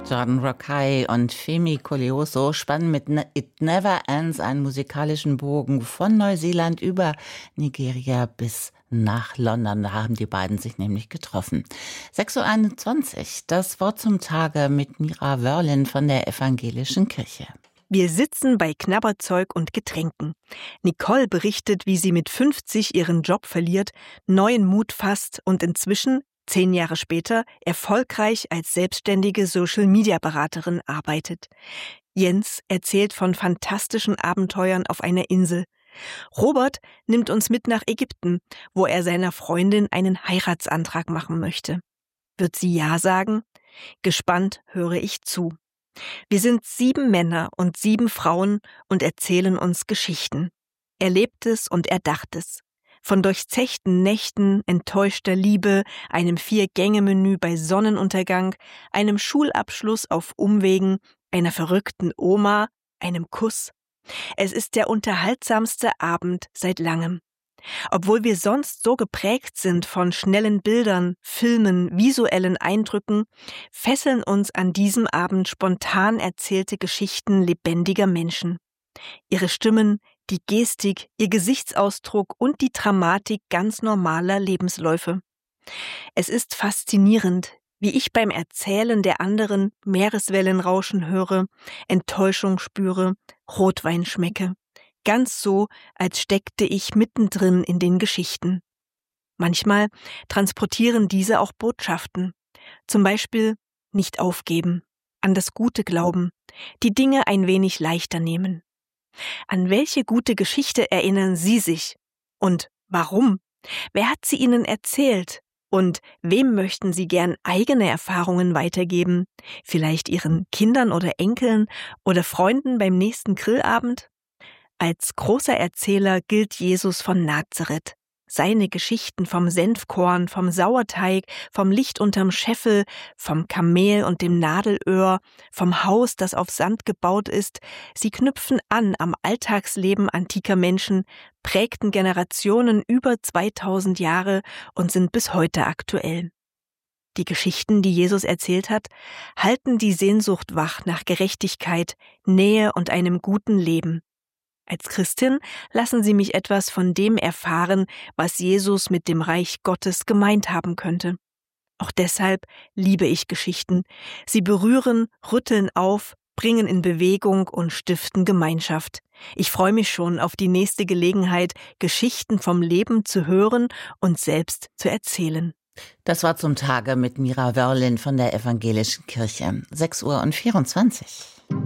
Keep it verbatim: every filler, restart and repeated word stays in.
Jordan Rakei und Femi Koleoso spannen mit It Never Ends einen musikalischen Bogen von Neuseeland über Nigeria bis nach London. Da haben die beiden sich nämlich getroffen. sechs Uhr einundzwanzig, das Wort zum Tage mit Mira Wörlin von der Evangelischen Kirche. Wir sitzen bei Knabberzeug und Getränken. Nicole berichtet, wie sie mit fünfzig ihren Job verliert, neuen Mut fasst und inzwischen, zehn Jahre später, erfolgreich als selbstständige Social-Media-Beraterin arbeitet. Jens erzählt von fantastischen Abenteuern auf einer Insel. Robert nimmt uns mit nach Ägypten, wo er seiner Freundin einen Heiratsantrag machen möchte. Wird sie Ja sagen? Gespannt höre ich zu. Wir sind sieben Männer und sieben Frauen und erzählen uns Geschichten. Erlebtes und Erdachtes. Von durchzechten Nächten, enttäuschter Liebe, einem Vier-Gänge-Menü bei Sonnenuntergang, einem Schulabschluss auf Umwegen, einer verrückten Oma, einem Kuss. Es ist der unterhaltsamste Abend seit langem. Obwohl wir sonst so geprägt sind von schnellen Bildern, Filmen, visuellen Eindrücken, fesseln uns an diesem Abend spontan erzählte Geschichten lebendiger Menschen. Ihre Stimmen, die Gestik, ihr Gesichtsausdruck und die Dramatik ganz normaler Lebensläufe. Es ist faszinierend, wie ich beim Erzählen der anderen Meereswellen rauschen höre, Enttäuschung spüre, Rotwein schmecke. Ganz so, als steckte ich mittendrin in den Geschichten. Manchmal transportieren diese auch Botschaften. Zum Beispiel nicht aufgeben, an das Gute glauben, die Dinge ein wenig leichter nehmen. An welche gute Geschichte erinnern Sie sich? Und warum? Wer hat sie Ihnen erzählt? Und wem möchten Sie gern eigene Erfahrungen weitergeben? Vielleicht Ihren Kindern oder Enkeln oder Freunden beim nächsten Grillabend? Als großer Erzähler gilt Jesus von Nazareth. Seine Geschichten vom Senfkorn, vom Sauerteig, vom Licht unterm Scheffel, vom Kamel und dem Nadelöhr, vom Haus, das auf Sand gebaut ist, sie knüpfen an am Alltagsleben antiker Menschen, prägten Generationen über zweitausend Jahre und sind bis heute aktuell. Die Geschichten, die Jesus erzählt hat, halten die Sehnsucht wach nach Gerechtigkeit, Nähe und einem guten Leben. Als Christin lassen Sie mich etwas von dem erfahren, was Jesus mit dem Reich Gottes gemeint haben könnte. Auch deshalb liebe ich Geschichten. Sie berühren, rütteln auf, bringen in Bewegung und stiften Gemeinschaft. Ich freue mich schon auf die nächste Gelegenheit, Geschichten vom Leben zu hören und selbst zu erzählen. Das war zum Tage mit Mira Wörlin von der Evangelischen Kirche. sechs Uhr vierundzwanzig.